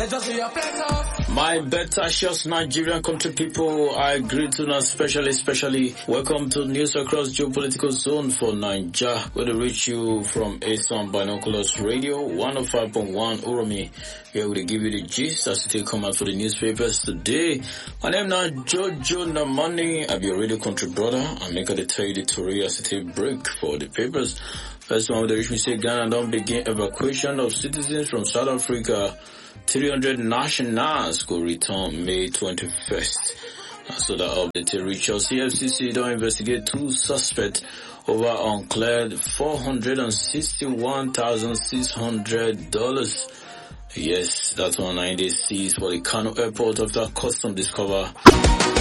My betacious Nigerian country people, I greet you now especially welcome to News Across Geopolitical Zone for Niger, where they reach you from Asan Binoculars Radio 105.1 Uromi. Here we give you the gist as it come out for the newspapers today. My name now Jojo Namani. I be your radio country brother. I make the tell you the story as it break for the papers. First one, they reach me say Ghana don't begin evacuation of citizens from South Africa. 300 nationals go return May 21st. So that update reach us. CFCC don't investigate 2 suspects over uncleared $461,600. Yes, that's one 90 seized for the Kano airport after custom discover